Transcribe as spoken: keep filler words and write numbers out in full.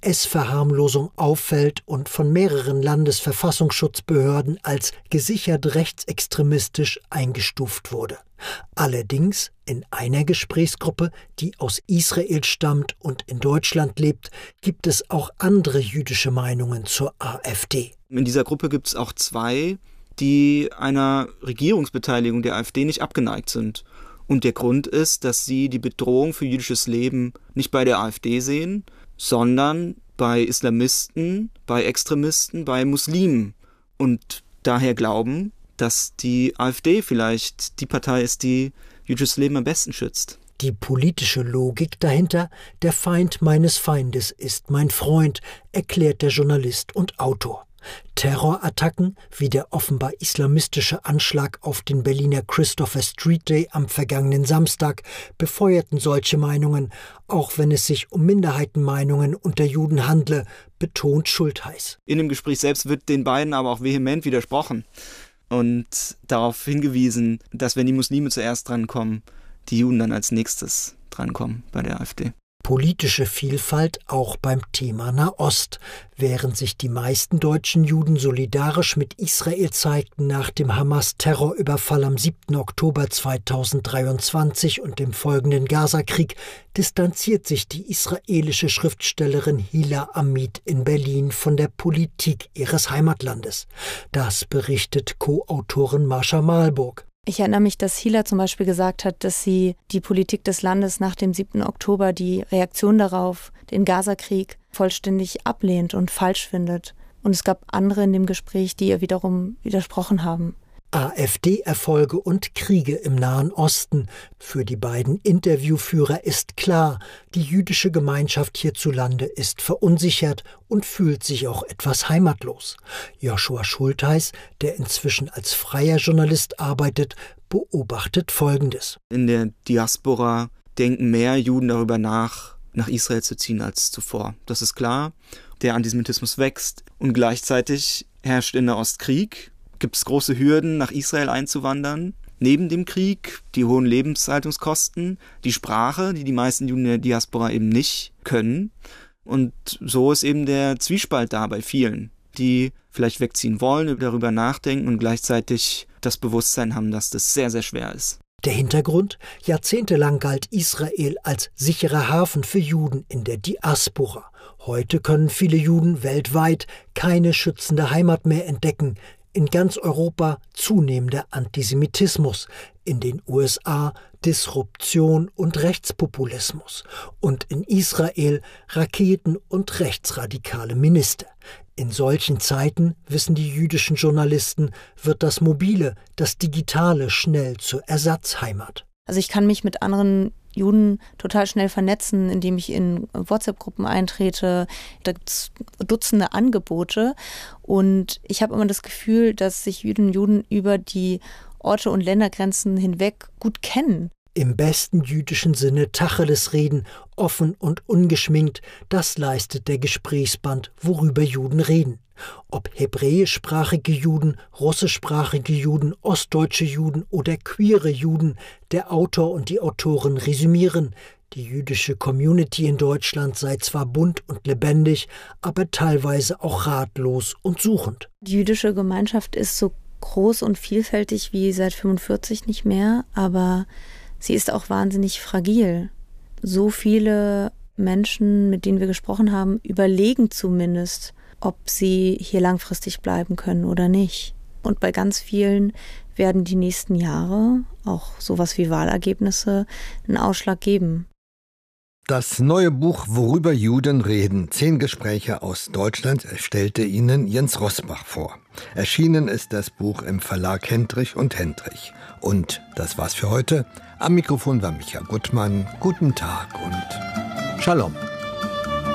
S Verharmlosung auffällt und von mehreren Landesverfassungsschutzbehörden als gesichert rechtsextremistisch eingestuft wurde. Allerdings in einer Gesprächsgruppe, die aus Israel stammt und in Deutschland lebt, gibt es auch andere jüdische Meinungen zur AfD. In dieser Gruppe gibt es auch zwei, die einer Regierungsbeteiligung der AfD nicht abgeneigt sind. Und der Grund ist, dass sie die Bedrohung für jüdisches Leben nicht bei der AfD sehen, sondern bei Islamisten, bei Extremisten, bei Muslimen. Und daher glauben, dass die AfD vielleicht die Partei ist, die jüdisches Leben am besten schützt. Die politische Logik dahinter: Der Feind meines Feindes ist mein Freund, erklärt der Journalist und Autor. Terrorattacken wie der offenbar islamistische Anschlag auf den Berliner Christopher Street Day am vergangenen Samstag befeuerten solche Meinungen, auch wenn es sich um Minderheitenmeinungen unter Juden handle, betont Schultheis. In dem Gespräch selbst wird den beiden aber auch vehement widersprochen und darauf hingewiesen, dass wenn die Muslime zuerst drankommen, die Juden dann als nächstes drankommen bei der AfD. Politische Vielfalt auch beim Thema Nahost. Während sich die meisten deutschen Juden solidarisch mit Israel zeigten nach dem Hamas-Terrorüberfall am siebten Oktober zweitausenddreiundzwanzig und dem folgenden Gazakrieg, distanziert sich die israelische Schriftstellerin Hila Amit in Berlin von der Politik ihres Heimatlandes. Das berichtet Co-Autorin Marsha Malburg. Ich erinnere mich, dass Hila zum Beispiel gesagt hat, dass sie die Politik des Landes nach dem siebten Oktober, die Reaktion darauf, den Gazakrieg, vollständig ablehnt und falsch findet. Und es gab andere in dem Gespräch, die ihr wiederum widersprochen haben. AfD-Erfolge und Kriege im Nahen Osten. Für die beiden Interviewführer ist klar, die jüdische Gemeinschaft hierzulande ist verunsichert und fühlt sich auch etwas heimatlos. Joshua Schultheis, der inzwischen als freier Journalist arbeitet, beobachtet Folgendes. In der Diaspora denken mehr Juden darüber nach, nach Israel zu ziehen als zuvor. Das ist klar. Der Antisemitismus wächst und gleichzeitig herrscht in der Ost Krieg. Gibt es große Hürden, nach Israel einzuwandern. Neben dem Krieg die hohen Lebenshaltungskosten, die Sprache, die die meisten Juden in der Diaspora eben nicht können. Und so ist eben der Zwiespalt da bei vielen, die vielleicht wegziehen wollen, darüber nachdenken und gleichzeitig das Bewusstsein haben, dass das sehr, sehr schwer ist. Der Hintergrund? Jahrzehntelang galt Israel als sicherer Hafen für Juden in der Diaspora. Heute können viele Juden weltweit keine schützende Heimat mehr entdecken. In ganz Europa zunehmender Antisemitismus, in den U S A Disruption und Rechtspopulismus und in Israel Raketen und rechtsradikale Minister. In solchen Zeiten, wissen die jüdischen Journalisten, wird das Mobile, das Digitale schnell zur Ersatzheimat. Also ich kann mich mit anderen Juden total schnell vernetzen, indem ich in WhatsApp-Gruppen eintrete. Da gibt es Dutzende Angebote und ich habe immer das Gefühl, dass sich Jüdinnen und Juden über die Orte und Ländergrenzen hinweg gut kennen. Im besten jüdischen Sinne Tacheles reden, offen und ungeschminkt, das leistet der Gesprächsband, worüber Juden reden. Ob hebräischsprachige Juden, russischsprachige Juden, ostdeutsche Juden oder queere Juden, der Autor und die Autorin resümieren, die jüdische Community in Deutschland sei zwar bunt und lebendig, aber teilweise auch ratlos und suchend. Die jüdische Gemeinschaft ist so groß und vielfältig wie seit fünfundvierzig nicht mehr, aber sie ist auch wahnsinnig fragil. So viele Menschen, mit denen wir gesprochen haben, überlegen zumindest, ob sie hier langfristig bleiben können oder nicht. Und bei ganz vielen werden die nächsten Jahre, auch sowas wie Wahlergebnisse, einen Ausschlag geben. Das neue Buch »Worüber Juden reden. Zehn Gespräche aus Deutschland« stellte Ihnen Jens Rosbach vor. Erschienen ist das Buch im Verlag Hendrich und Hendrich. Und das war's für heute. Am Mikrofon war Micha Gutmann. Guten Tag und Shalom.